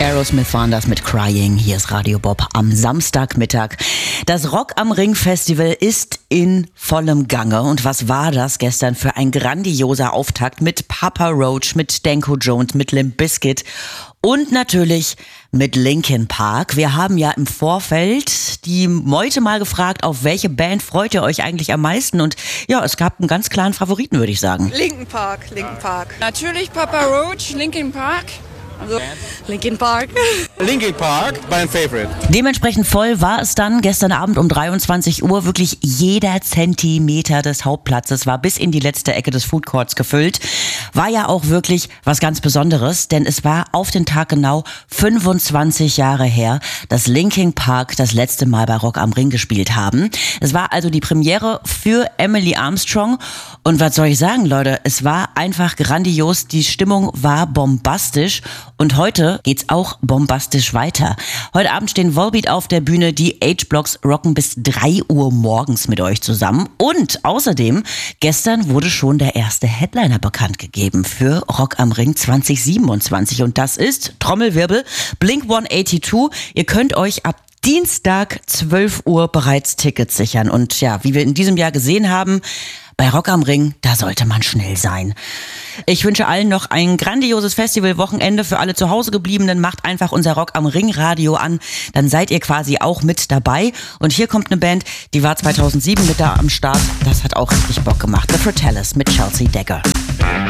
Aerosmith waren das mit Crying. Hier ist Radio Bob am Samstagmittag. Das Rock am Ring Festival ist in vollem Gange. Und was war das gestern für ein grandioser Auftakt mit Papa Roach, mit Danko Jones, mit Limp Bizkit und natürlich mit Linkin Park. Wir haben ja im Vorfeld die Meute mal gefragt, auf welche Band freut ihr euch eigentlich am meisten? Und ja, es gab einen ganz klaren Favoriten, würde ich sagen. Linkin Park. Natürlich Papa Roach, Linkin Park. Also Linkin Park. Linkin Park, mein Favorite. Dementsprechend voll war es dann gestern Abend um 23 Uhr. Wirklich jeder Zentimeter des Hauptplatzes war bis in die letzte Ecke des Food Courts gefüllt. War ja auch wirklich was ganz Besonderes, denn es war auf den Tag genau 25 Jahre her, dass Linkin Park das letzte Mal bei Rock am Ring gespielt haben. Es war also die Premiere für Emily Armstrong. Und was soll ich sagen, Leute? Es war einfach grandios. Die Stimmung war bombastisch. Und heute geht's auch bombastisch weiter. Heute Abend stehen Volbeat auf der Bühne. Die H-Blocks rocken bis 3 Uhr morgens mit euch zusammen. Und außerdem, gestern wurde schon der erste Headliner bekannt gegeben für Rock am Ring 2027. Und das ist, Trommelwirbel, Blink-182. Ihr könnt euch ab Dienstag 12 Uhr bereits Tickets sichern. Und ja, wie wir in diesem Jahr gesehen haben, bei Rock am Ring, da sollte man schnell sein. Ich wünsche allen noch ein grandioses Festivalwochenende. Für alle zu Hause gebliebenen, macht einfach unser Rock am Ring Radio an. Dann seid ihr quasi auch mit dabei. Und hier kommt eine Band, die war 2007 mit da am Start. Das hat auch richtig Bock gemacht. The Fratellis mit Chelsea Dagger.